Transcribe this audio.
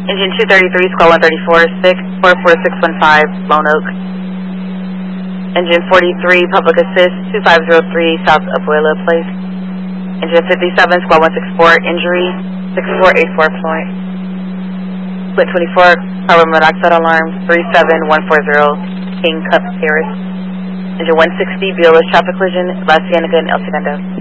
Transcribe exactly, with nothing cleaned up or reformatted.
Engine two thirty-three, squad one thirty-four, six four four six one five, Lone Oak. Engine forty-three, public assist, two five zero three, south of Willa Place. Engine fifty-seven, squad one sixty-four, injury, six four eight four point. Split twenty-four, carbon monoxide alarm, three seven one four zero, King Cup Terrace. Engine one sixty, Viola traffic collision, La Cienega and El Segundo.